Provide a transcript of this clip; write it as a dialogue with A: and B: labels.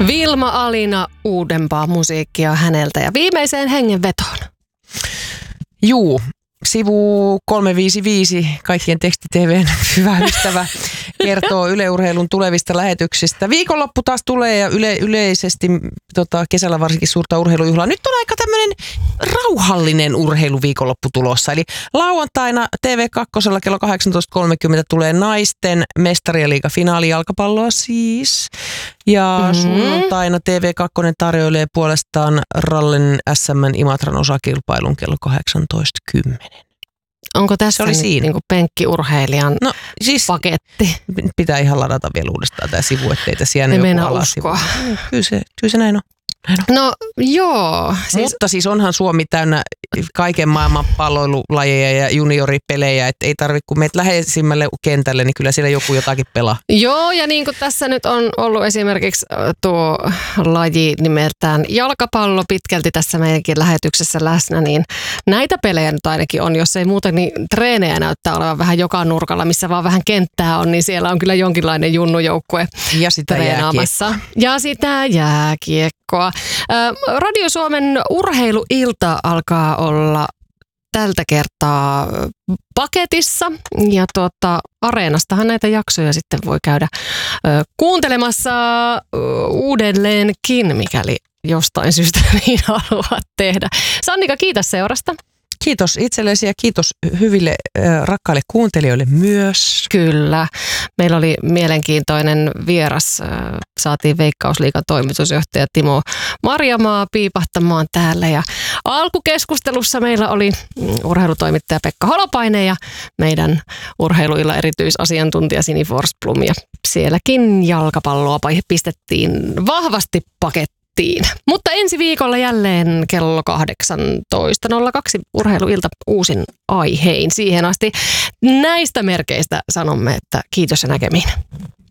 A: Vilma Alina, uudempaa musiikkia häneltä ja viimeiseen hengenvetoon.
B: Juu, sivu 355, kaikkien teksti-TV:n hyvä ystävä, kertoo Yle Urheilun tulevista lähetyksistä. Viikonloppu taas tulee ja yleisesti kesällä varsinkin suurta urheilujuhlaa. Nyt on aika tämmöinen rauhallinen urheiluviikonloppu tulossa. Eli lauantaina TV2 kello 18.30 tulee naisten mestariliiga finaali jalkapalloa siis. Ja sunnuntaina TV2 tarjoilee puolestaan Rallen SM Imatran osakilpailun kello 18.10.
A: Onko tässä nyt niinku penkkiurheilijan paketti?
B: Pitää ihan ladata vielä uudestaan tämä sivu, ettei tässä jäänyt
A: joku
B: joku
A: uskoa.
B: Kyllä se näin on.
A: No joo.
B: Mutta siis onhan Suomi täynnä kaiken maailman palloilulajeja ja junioripelejä, että ei tarvitse, kun meet läheisimmälle kentälle, niin kyllä siellä joku jotakin pelaa.
A: Joo, ja niin kuin tässä nyt on ollut esimerkiksi tuo laji nimeltään jalkapallo pitkälti tässä meidänkin lähetyksessä läsnä, niin näitä pelejä nyt ainakin on, jos ei muuten, niin treenejä näyttää olevan vähän joka nurkalla, missä vaan vähän kenttää on, niin siellä on kyllä jonkinlainen junnujoukkue
B: ja sitä
A: treenaamassa. Ja sitä jääkiekkoa. Radio Suomen urheiluilta alkaa olla tältä kertaa paketissa ja Areenastahan näitä jaksoja sitten voi käydä kuuntelemassa uudelleenkin, mikäli jostain syystä niin haluat tehdä. Sannika, kiitos seurasta.
B: Kiitos itsellesi ja kiitos hyville rakkaille kuuntelijoille myös.
A: Kyllä. Meillä oli mielenkiintoinen vieras. Saatiin Veikkausliigan toimitusjohtaja Timo Marjamaa piipahtamaan täällä. Ja alkukeskustelussa meillä oli urheilutoimittaja Pekka Holopainen ja meidän urheiluilla erityisasiantuntija Sini Forsblom. Ja sielläkin jalkapalloa pistettiin vahvasti pakettiin. Mutta ensi viikolla jälleen kello 18.02 urheiluilta uusin aihein. Siihen asti näistä merkeistä sanomme, että kiitos ja näkemiin.